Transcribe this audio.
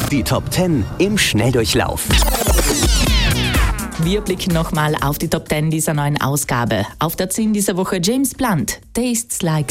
Die Top 10 im Schnelldurchlauf. Wir blicken nochmal auf die Top 10 dieser neuen Ausgabe. Auf der 10 dieser Woche James Blunt, Tastes Like